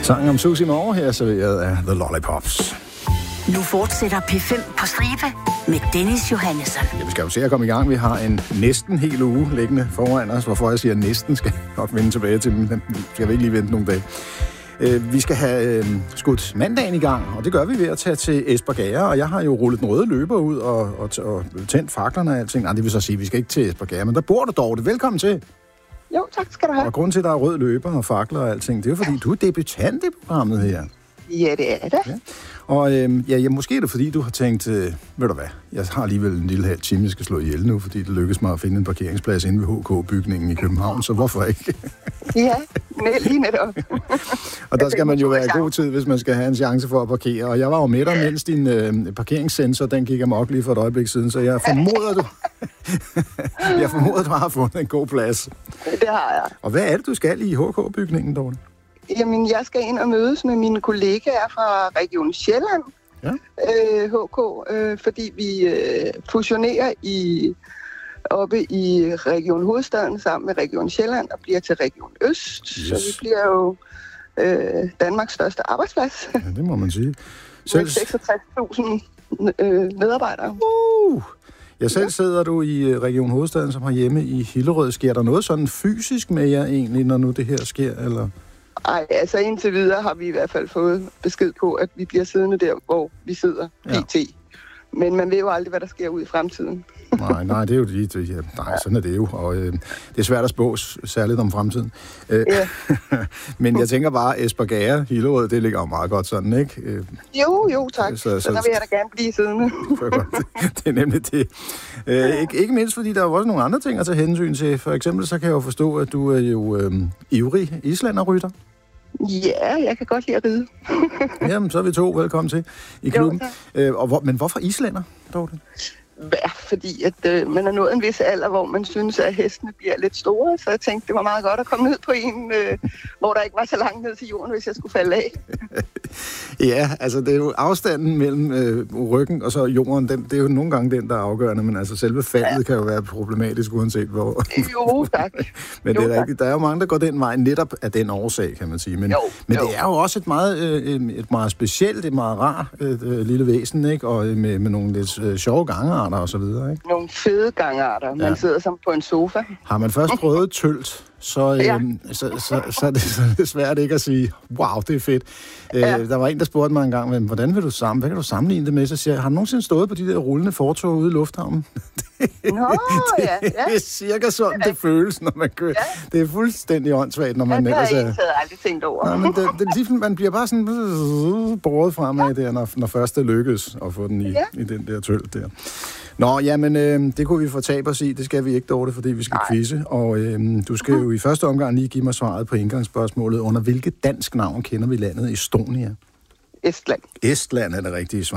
Sangen om Susie Moore her serveret af The Lollipops. Nu fortsætter P5 på stribe med Dennis Johannesson. Ja, vi skal jo se at komme i gang. Vi har en næsten hel uge liggende foran os. Hvorfor jeg siger næsten, skal nok vende tilbage til, men skal vi ikke lige vente nogle dage. Vi skal have skudt mandagen i gang, og det gør vi ved at tage til Espergærde, og jeg har jo rullet den røde løber ud og tændt faklerne og alting. Nej, det vil så sige, at vi skal ikke til Espergærde, men der bor du dog. Velkommen til. Jo, tak skal du have. Og grunden til, at der er rød løber og fakler og alting, det er jo fordi, du er debutant i programmet her. Ja, det er det. Ja. Og måske er det fordi, du har tænkt, ved du hvad, jeg har alligevel en lille halv time, jeg skal slå ihjel nu, fordi det lykkedes mig at finde en parkeringsplads inde ved HK-bygningen i København, så hvorfor ikke? Ja, lige netop. Og der skal man jo være i god tid, hvis man skal have en chance for at parkere. Og jeg var jo med dig, mens din parkeringssensor, den gik amok lige for et øjeblik siden, så jeg formoder, du har fundet en god plads. Det har jeg. Og hvad er det, du skal i HK-bygningen, Dorte? Jamen, jeg skal ind og mødes med mine kollegaer fra Region Sjælland, HK, fordi vi fusionerer oppe i Region Hovedstaden sammen med Region Sjælland og bliver til Region Øst. Yes. Så vi bliver jo Danmarks største arbejdsplads. Ja, det må man sige. Med 66.000 medarbejdere. Ja, selv sidder du i Region Hovedstaden, som har hjemme i Hillerød. Sker der noget sådan fysisk med jer egentlig, når nu det her sker, eller? Ej, altså indtil videre har vi i hvert fald fået besked på, at vi bliver siddende der, hvor vi sidder pt. Men man ved jo aldrig, hvad der sker ud i fremtiden. Nej, det er jo sådan er det jo. Og det er svært at spå, særligt om fremtiden. Ja. Men jeg tænker bare, Espergærde, Hillerød, det ligger jo meget godt sådan, ikke? Jo, tak. Så der vil jeg da gerne blive siddende. Det er nemlig det. Ikke mindst, fordi der er jo også nogle andre ting at tage hensyn til. For eksempel så kan jeg jo forstå, at du er jo ivrig islanderrytter. Ja, jeg kan godt lide at ride. Jamen, så er vi to. Velkommen til i klubben. Men hvorfor islænder, Dorte? Ja, fordi at man er nået en vis alder, hvor man synes, at hestene bliver lidt store. Så jeg tænkte, det var meget godt at komme ned på en, hvor der ikke var så langt ned til jorden, hvis jeg skulle falde af. Ja, altså det er jo afstanden mellem ryggen og så jorden, det er jo nogle gange den, der er afgørende, men altså selve faldet kan jo være problematisk, uanset hvor. Jo, tak. Men det er rigtigt, der er jo mange, der går den vej netop af den årsag, kan man sige. Men det er jo også et meget specielt, et meget rart lille væsen, ikke? Og med nogle lidt sjove gangarter og så videre, ikke? Nogle fede gangarter. Man sidder som på en sofa. Har man først prøvet tølt, så er det svært ikke at sige, wow, det er fedt. Der var en, der spurgte mig engang, hvad kan du sammenligne det med? Så siger jeg, har du nogensinde stået på de der rullende fortog ude i lufthavnen? Det er cirka sådan, det føles, når man kører. Ja. Det er fuldstændig åndssvagt, når man ellers er... Det har jeg aldrig tænkt over. Nej, men det, man bliver bare sådan båret fremad der, når først det lykkes at få den i den der tølt der. Nå, jamen, det kunne vi få tab os i. Det skal vi ikke, Dorte, fordi vi skal quizze. Og du skal jo i første omgang lige give mig svaret på indgangsspørgsmålet. Under hvilket dansk navn kender vi landet Estonia? Estland. Estland er det rigtige svar.